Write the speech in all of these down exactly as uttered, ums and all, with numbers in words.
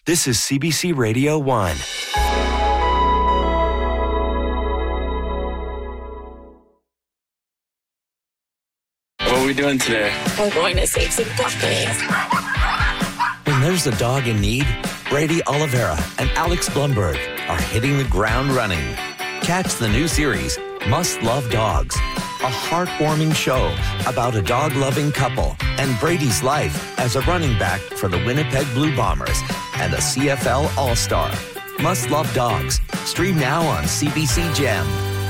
This is C B C Radio one. What are we doing today? We're going to save some puppies. When there's a dog in need, Brady Oliveira and Alex Blumberg are hitting the ground running. Catch the new series, Must Love Dogs, a heartwarming show about a dog-loving couple and Brady's life as a running back for the Winnipeg Blue Bombers and a C F L All-Star. Must Love Dogs. Stream now on C B C Gem.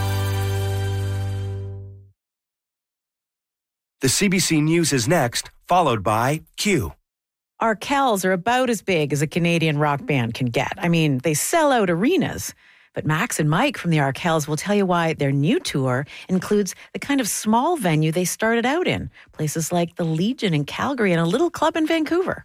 The C B C News is next, followed by Q. Arkells are about as big as a Canadian rock band can get. I mean, they sell out arenas. But Max and Mike from the Arkells will tell you why their new tour includes the kind of small venue they started out in, places like the Legion in Calgary and a little club in Vancouver.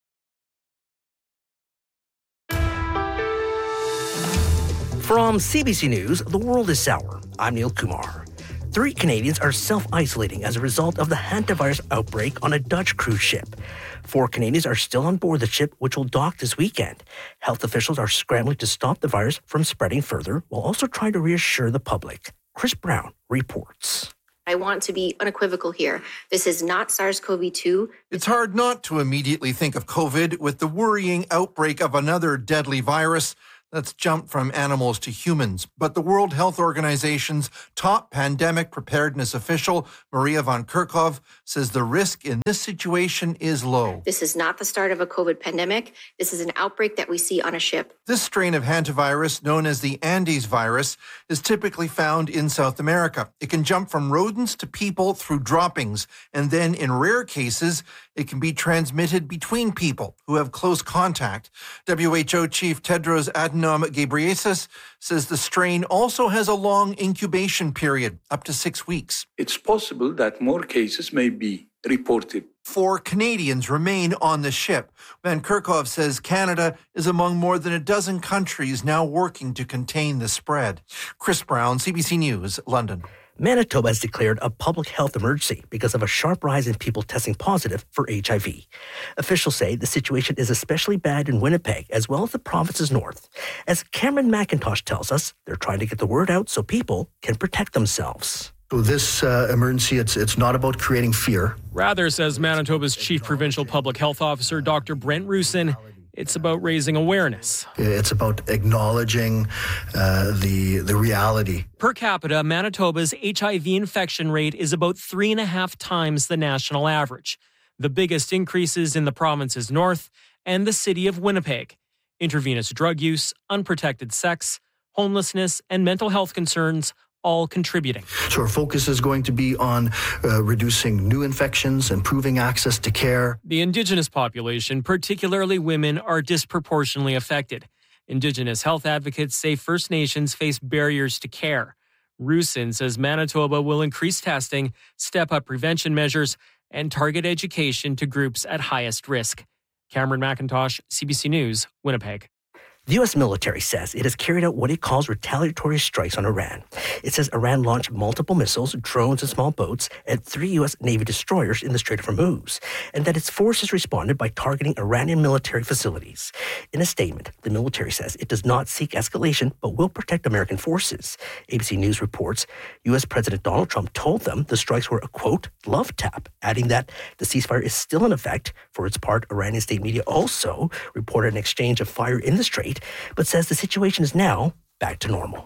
From C B C News, The World is Sour. I'm Neil Kumar. Three Canadians are self-isolating as a result of the hantavirus outbreak on a Dutch cruise ship. Four Canadians are still on board the ship, which will dock this weekend. Health officials are scrambling to stop the virus from spreading further, while also trying to reassure the public. Chris Brown reports. I want to be unequivocal here. This is not SARS-C o V two. It's hard not to immediately think of COVID with the worrying outbreak of another deadly virus that's jumped from animals to humans. But the World Health Organization's top pandemic preparedness official, Maria van Kerkhove, says the risk in this situation is low. This is not the start of a COVID pandemic. This is an outbreak that we see on a ship. This strain of hantavirus, known as the Andes virus, is typically found in South America. It can jump from rodents to people through droppings, and then in rare cases, it can be transmitted between people who have close contact. W H O Chief Tedros Adhanom Ghebreyesus says the strain also has a long incubation period, up to six weeks. It's possible that more cases may be reported. Four Canadians remain on the ship. Van Kerkhove says Canada is among more than a dozen countries now working to contain the spread. Chris Brown, C B C News, London. Manitoba has declared a public health emergency because of a sharp rise in people testing positive for H I V. Officials say the situation is especially bad in Winnipeg, as well as the province's north. As Cameron McIntosh tells us, they're trying to get the word out so people can protect themselves. So this uh, emergency, it's it's not about creating fear. Rather, says Manitoba's Chief Provincial Public Health Officer, Doctor Brent Rusin, it's about raising awareness. It's about acknowledging uh, the the reality. Per capita, Manitoba's H I V infection rate is about three and a half times the national average. The biggest increases in the province's north and the city of Winnipeg. Intravenous drug use, unprotected sex, homelessness, and mental health concerns all contributing. So our focus is going to be on uh, reducing new infections, improving access to care. The Indigenous population, particularly women, are disproportionately affected. Indigenous health advocates say First Nations face barriers to care. Rusin says Manitoba will increase testing, step up prevention measures, and target education to groups at highest risk. Cameron McIntosh, C B C News, Winnipeg. The U S military says it has carried out what it calls retaliatory strikes on Iran. It says Iran launched multiple missiles, drones, and small boats at three U S Navy destroyers in the Strait of Hormuz, and that its forces responded by targeting Iranian military facilities. In a statement, the military says it does not seek escalation, but will protect American forces. A B C News reports U S President Donald Trump told them the strikes were a, quote, love tap, adding that the ceasefire is still in effect. For its part, Iranian state media also reported an exchange of fire in the Strait, but says the situation is now back to normal.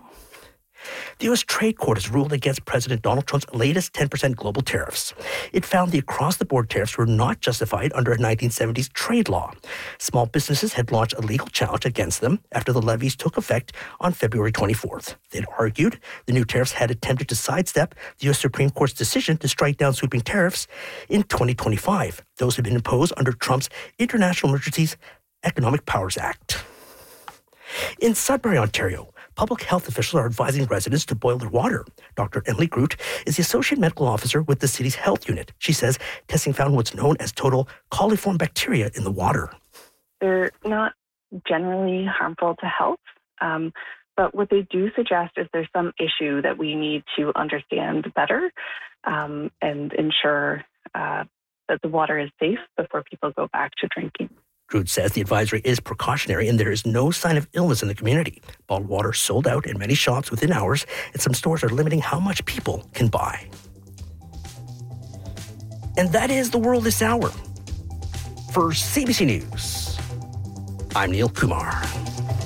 The U S Trade Court has ruled against President Donald Trump's latest ten percent global tariffs. It found the across-the-board tariffs were not justified under a nineteen seventies trade law. Small businesses had launched a legal challenge against them after the levies took effect on February twenty-fourth. They'd argued the new tariffs had attempted to sidestep the U S Supreme Court's decision to strike down sweeping tariffs in twenty twenty-five. Those had been imposed under Trump's International Emergencies Economic Powers Act. In Sudbury, Ontario, public health officials are advising residents to boil their water. Doctor Emily Groot is the associate medical officer with the city's health unit. She says testing found what's known as total coliform bacteria in the water. They're not generally harmful to health, um, but what they do suggest is there's some issue that we need to understand better um, and ensure uh, that the water is safe before people go back to drinking. Drude says the advisory is precautionary and there is no sign of illness in the community. Bottled water sold out in many shops within hours, and some stores are limiting how much people can buy. And that is the world this hour. For C B C News, I'm Neil Kumar.